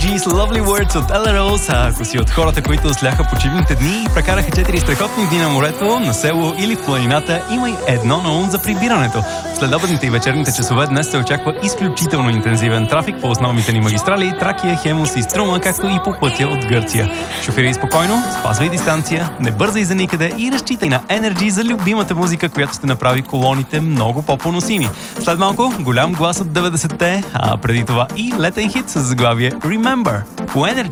Gee's Lovely Words от Ella Rose. Ако си от хората, които сляха почивните дни и прекараха 4 страхотни дни на морето, на село или в планината, имай едно на ум за прибирането. В следобедните и вечерните часове днес се очаква изключително интензивен трафик по основните ни магистрали Тракия, Хемус и Струма, както и по пътя от Гърция. Шофирай спокойно, спазвай дистанция, не бързай за никъде и разчитай на Energy за любимата музика, която ще направи колоните много по-поносими. След малко голям глас от 90-те, а преди това и летен хит с заглавие Remember по Energy.